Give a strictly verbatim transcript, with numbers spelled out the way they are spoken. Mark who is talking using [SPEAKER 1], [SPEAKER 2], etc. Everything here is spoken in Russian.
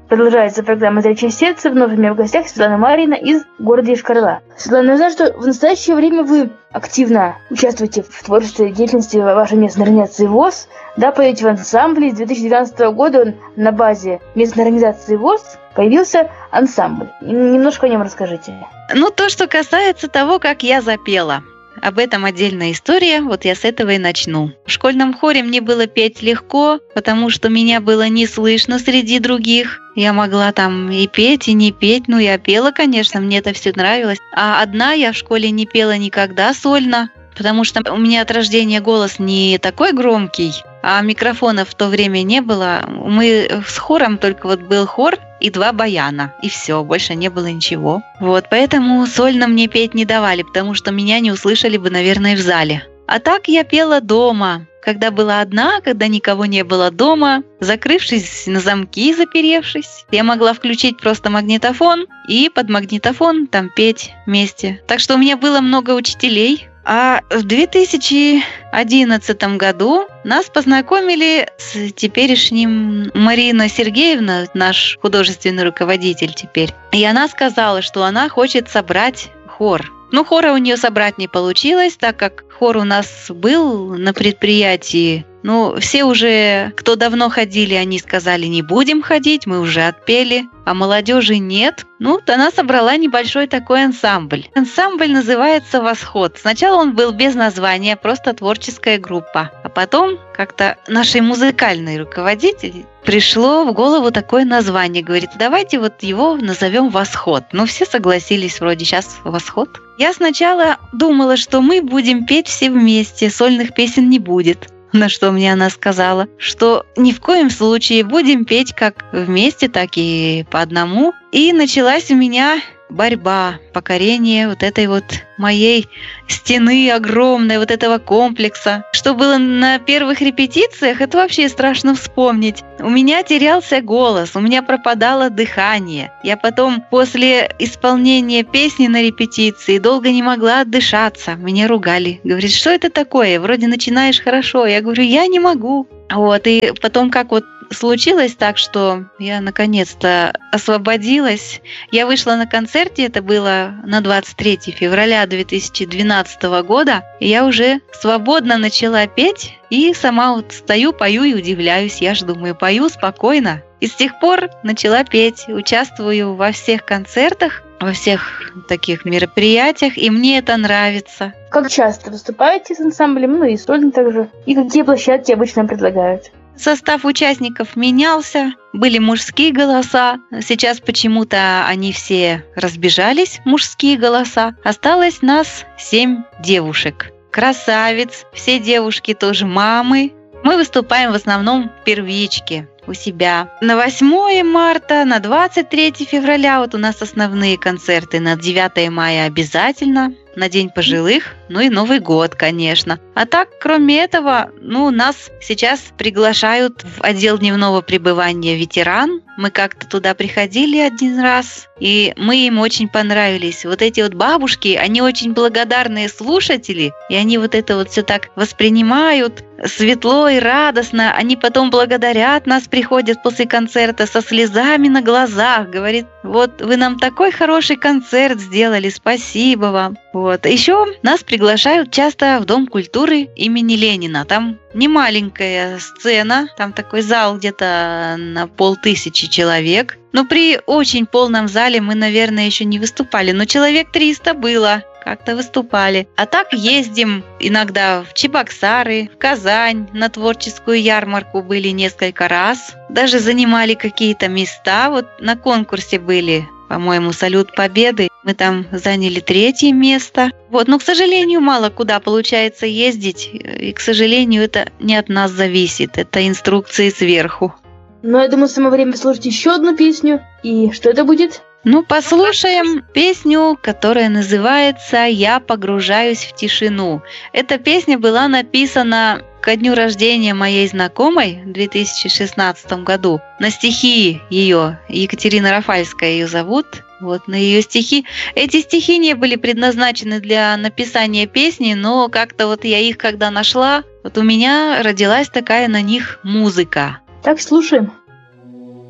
[SPEAKER 1] Продолжается программа «Зрячее сердце». Вновь у меня в гостях Светлана Марьина из города Йошкар-Ола. Светлана, я знаю, что в настоящее время вы активно участвуете в творческой деятельности вашей местной организации ВОС. Да, поете в ансамбле. С две тысячи двенадцатого года на базе местной организации ВОС появился ансамбль. Немножко о нем расскажите.
[SPEAKER 2] Ну, то, что касается того, как я запела. Об этом отдельная история, вот я с этого и начну. В школьном хоре мне было петь легко, потому что меня было не слышно среди других. Я могла там и петь, и не петь. Ну, я пела, конечно, мне это все нравилось. А одна я в школе не пела никогда сольно, потому что у меня от рождения голос не такой громкий, а микрофонов в то время не было. Мы с хором, только вот был хор и два баяна, и все, больше не было ничего. Вот, поэтому сольно мне петь не давали, потому что меня не услышали бы, наверное, в зале. А так я пела дома, когда была одна, когда никого не было дома, закрывшись на замки, заперевшись. Я могла включить просто магнитофон и под магнитофон там петь вместе. Так что у меня было много учителей. А в две тысячи одиннадцатом году нас познакомили с теперешним Марина Сергеевна, наш художественный руководитель теперь. И она сказала, что она хочет собрать хор. Ну, хора у нее собрать не получилось, так как хор у нас был на предприятии. Ну, все уже, кто давно ходили, они сказали, не будем ходить, мы уже отпели, а молодежи нет. Ну, она собрала небольшой такой ансамбль. Ансамбль называется «Восход». Сначала он был без названия, просто творческая группа. А потом как-то нашей музыкальной руководитель пришло в голову такое название. Говорит, давайте вот его назовем «Восход». Ну, все согласились, вроде сейчас «Восход». Я сначала думала, что мы будем петь все вместе, сольных песен не будет. На что мне она сказала, что ни в коем случае будем петь как вместе, так и по одному. И началась у меня борьба, покорение вот этой вот моей стены огромной, вот этого комплекса. Что было на первых репетициях, это вообще страшно вспомнить. У меня терялся голос, у меня пропадало дыхание. Я потом после исполнения песни на репетиции долго не могла отдышаться. Меня ругали. Говорит, что это такое? Вроде начинаешь хорошо. Я говорю, я не могу. Вот, и потом как вот случилось так, что я наконец-то освободилась. Я вышла на концерте, это было на двадцать третьего февраля две тысячи двенадцатого года, и я уже свободно начала петь, и сама вот стою, пою и удивляюсь. Я же думаю, пою спокойно. И с тех пор начала петь, участвую во всех концертах, во всех таких мероприятиях, и мне это нравится.
[SPEAKER 1] Как часто выступаете с ансамблем, ну и сольно также? И какие площадки обычно предлагают?
[SPEAKER 2] Состав участников менялся, были мужские голоса, сейчас почему-то они все разбежались, мужские голоса. Осталось нас семь девушек. Красавиц, все девушки тоже мамы. Мы выступаем в основном в первичке у себя. На восьмое марта, на двадцать третьего февраля вот у нас основные концерты, на девятое мая обязательно, на День пожилых, ну и Новый год, конечно. А так, кроме этого, ну, нас сейчас приглашают в отдел дневного пребывания ветеран. Мы как-то туда приходили один раз, и мы им очень понравились. Вот эти вот бабушки, они очень благодарные слушатели, и они вот это вот все так воспринимают светло и радостно. Они потом благодарят нас, приходят после концерта со слезами на глазах, говорит, вот вы нам такой хороший концерт сделали, спасибо вам. Вот. Еще нас приглашают часто в Дом культуры имени Ленина. Там не маленькая сцена, там такой зал где-то на полтысячи человек. Но при очень полном зале мы, наверное, еще не выступали, но человек триста было. Как-то выступали. А так ездим иногда в Чебоксары, в Казань, на творческую ярмарку были несколько раз. Даже занимали какие-то места. Вот на конкурсе были, по-моему, «Салют Победы». Мы там заняли третье место. Вот, но, к сожалению, мало куда получается ездить. И, к сожалению, это не от нас зависит. Это инструкции сверху.
[SPEAKER 1] Но я думаю, самое время слушать еще одну песню. И что это будет?
[SPEAKER 2] Ну, послушаем песню, которая называется «Я погружаюсь в тишину». Эта песня была написана ко дню рождения моей знакомой в две тысячи шестнадцатом году. На стихи ее, Екатерина Рафальская ее зовут, вот на ее стихи. Эти стихи не были предназначены для написания песни, но как-то вот я их когда нашла, вот у меня родилась такая на них музыка.
[SPEAKER 1] Так, слушаем.